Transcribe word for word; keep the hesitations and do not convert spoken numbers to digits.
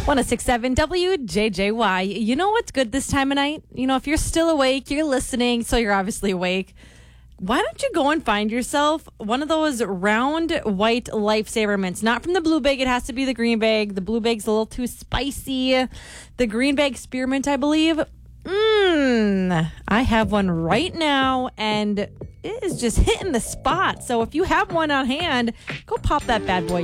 one oh six point seven W J J Y. You know what's good this time of night? You know, if you're still awake, you're listening, so you're obviously awake. Why don't you go and find yourself one of those round white Lifesaver mints? Not from the blue bag. It has to be the green bag. The blue bag's a little too spicy. The green bag spearmint, I believe. Mmm. I have one right now, and it is just hitting the spot. So if you have one on hand, go pop that bad boy.